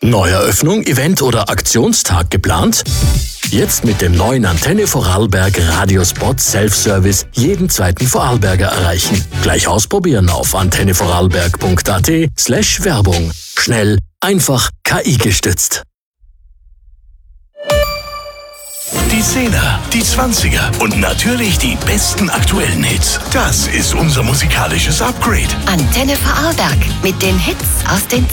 Neueröffnung, Event oder Aktionstag geplant? Jetzt mit dem neuen Antenne Vorarlberg Radiospot Self-Service jeden zweiten Vorarlberger erreichen. Gleich ausprobieren auf antennevorarlberg.at/Werbung. Schnell, einfach, KI-gestützt. Die 10er, die 20er und natürlich die besten aktuellen Hits. Das ist unser musikalisches Upgrade. Antenne Vorarlberg mit den Hits aus den